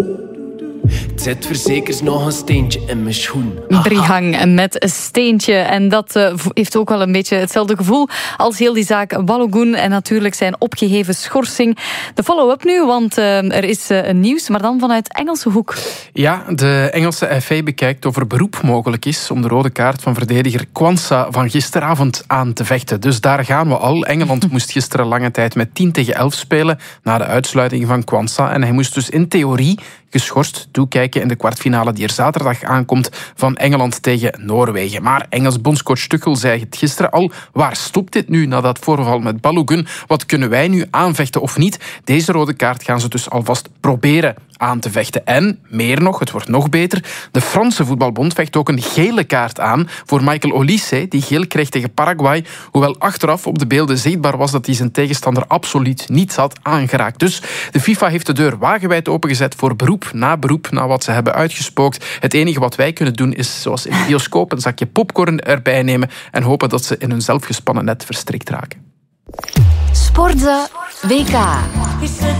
Zet verzekers nog een steentje in mijn schoen. Brihang met een steentje. En dat heeft ook wel een beetje hetzelfde gevoel als heel die zaak Balogun en natuurlijk zijn opgeheven schorsing. De follow-up nu, want er is nieuws, maar dan vanuit Engelse hoek. Ja, de Engelse FA bekijkt of er beroep mogelijk is om de rode kaart van verdediger Quansah van gisteravond aan te vechten. Dus daar gaan we al. Engeland moest gisteren lange tijd met 10-11 spelen na de uitsluiting van Quansah. En hij moest dus in theorie geschorst toekijken in de kwartfinale die er zaterdag aankomt van Engeland tegen Noorwegen. Maar Engels bondscoach Tuchel zei het gisteren al. Waar stopt dit nu na dat voorval met Balogun? Wat kunnen wij nu aanvechten of niet? Deze rode kaart gaan ze dus alvast proberen aan te vechten. En, meer nog, het wordt nog beter, de Franse voetbalbond vecht ook een gele kaart aan voor Michael Olise, die geel kreeg tegen Paraguay, hoewel achteraf op de beelden zichtbaar was dat hij zijn tegenstander absoluut niet had aangeraakt. Dus de FIFA heeft de deur wagenwijd opengezet voor beroep na wat ze hebben uitgespookt. Het enige wat wij kunnen doen is, zoals in de bioscoop, een zakje popcorn erbij nemen en hopen dat ze in hun zelfgespannen net verstrikt raken. Sportza WK.